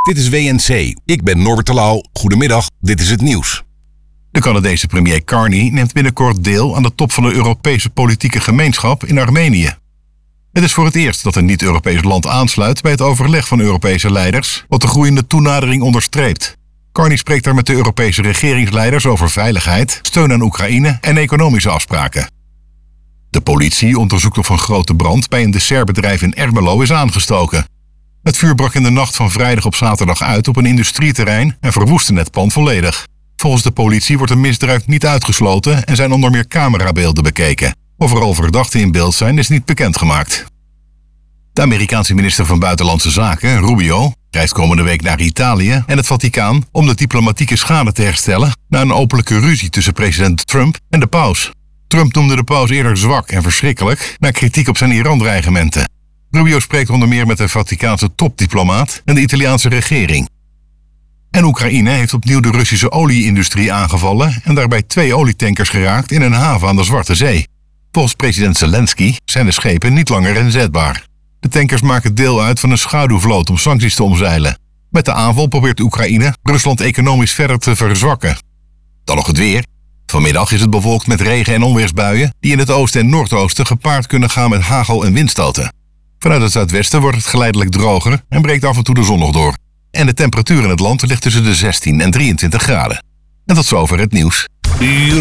Dit is WNC. Ik ben Norbert de Lauw. Goedemiddag, dit is het nieuws. De Canadese premier Carney neemt binnenkort deel aan de top van de Europese politieke gemeenschap in Armenië. Het is voor het eerst dat een niet-Europees land aansluit bij het overleg van Europese leiders, wat de groeiende toenadering onderstreept. Carney spreekt daar met de Europese regeringsleiders over veiligheid, steun aan Oekraïne en economische afspraken. De politie onderzoekt of een grote brand bij een dessertbedrijf in Ermelo is aangestoken. Het vuur brak in de nacht van vrijdag op zaterdag uit op een industrieterrein en verwoestte het pand volledig. Volgens de politie wordt een misdrijf niet uitgesloten en zijn onder meer camerabeelden bekeken. Of er al verdachten in beeld zijn, is niet bekendgemaakt. De Amerikaanse minister van Buitenlandse Zaken, Rubio, reist komende week naar Italië en het Vaticaan om de diplomatieke schade te herstellen na een openlijke ruzie tussen president Trump en de paus. Trump noemde de paus eerder zwak en verschrikkelijk na kritiek op zijn Iran-dreigementen. Rubio spreekt onder meer met de Vaticaanse topdiplomaat en de Italiaanse regering. En Oekraïne heeft opnieuw de Russische olie-industrie aangevallen en daarbij 2 olietankers geraakt in een haven aan de Zwarte Zee. Volgens president Zelensky zijn de schepen niet langer inzetbaar. De tankers maken deel uit van een schaduwvloot om sancties te omzeilen. Met de aanval probeert Oekraïne Rusland economisch verder te verzwakken. Dan nog het weer. Vanmiddag is het bewolkt met regen- en onweersbuien die in het oosten en noordoosten gepaard kunnen gaan met hagel- en windstoten. Vanuit het zuidwesten wordt het geleidelijk droger en breekt af en toe de zon nog door. En de temperatuur in het land ligt tussen de 16 en 23 graden. En tot zover het nieuws.